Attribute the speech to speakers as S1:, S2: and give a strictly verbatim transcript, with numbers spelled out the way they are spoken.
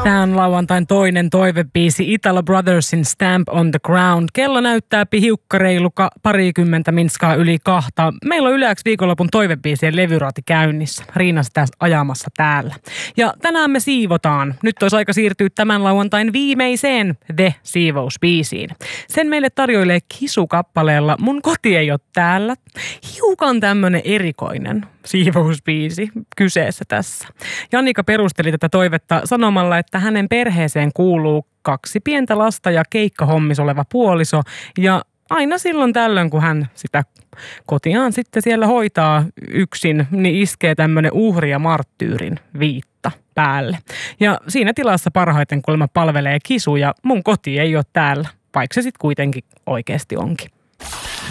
S1: Tämän lauantain toinen toivebiisi Italo Brothersin Stamp on the Ground. Kello näyttää hiukkareilu parikymmentä minskaa yli kahta. Meillä on Yle X viikonlopun toivebiisien levyraati käynnissä. Riina sitä ajamassa täällä. Ja tänään me siivotaan. Nyt olisi aika siirtyä tämän lauantain viimeiseen The-siivousbiisiin. Sen meille tarjoilee Kisu kappaleella Mun koti ei ole täällä. Hiukan tämmönen erikoinen siivousbiisi kyseessä tässä. Jannika perusteli tätä toivetta sanomalla, että hänen perheeseen kuuluu kaksi pientä lasta ja keikkahommissa oleva puoliso. Ja aina silloin tällöin, kun hän sitä kotiaan sitten siellä hoitaa yksin, niin iskee tämmöinen uhri ja marttyyrin viitta päälle. Ja siinä tilassa parhaiten kuulemma palvelee Kisu ja Mun koti ei ole täällä, vaikka se sitten kuitenkin oikeasti onkin.